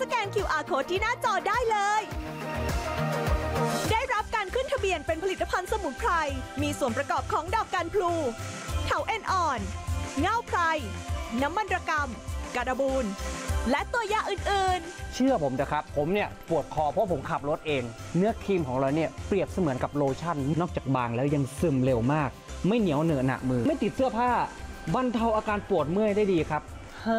แกน QR Code ที่หน้าจอได้เลยได้รับการขึ้นทะเบียนเป็นผลิตภัณฑ์สมุนไพรมีส่วนประกอบของดอกกันพลูเถาเอ็นอ่อนเง่าไพรน้ำมันระกำการบูนและตัวยาอื่นๆเชื่อผมนะครับผมเนี่ยปวดคอเพราะผมขับรถเองเนื้อครีมของเราเนี่ยเปรียบเสมือนกับโลชั่นนอกจากบางแล้วยังซึมเร็วมากไม่เหนียวเหนอะหนะมือไม่ติดเสื้อผ้าบรรเทาอาการปวดเมื่อยได้ดีครับ